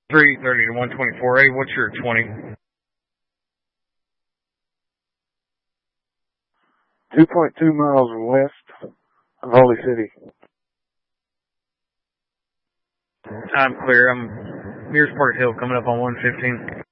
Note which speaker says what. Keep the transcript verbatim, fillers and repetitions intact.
Speaker 1: three thirty to one twenty-four A, what's your twenty?
Speaker 2: two point two miles west of Holy City.
Speaker 1: I'm clear. I'm Mears Park Hill coming up on one fifteen.